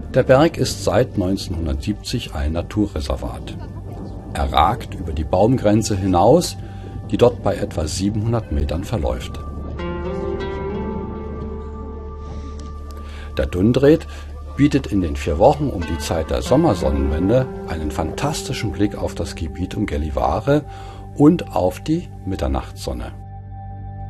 Der Berg ist seit 1970 ein Naturreservat. Er ragt über die Baumgrenze hinaus, die dort bei etwa 700 Metern verläuft. Der Dundreed bietet in den 4 Wochen um die Zeit der Sommersonnenwende einen fantastischen Blick auf das Gebiet um Gällivare und auf die Mitternachtssonne.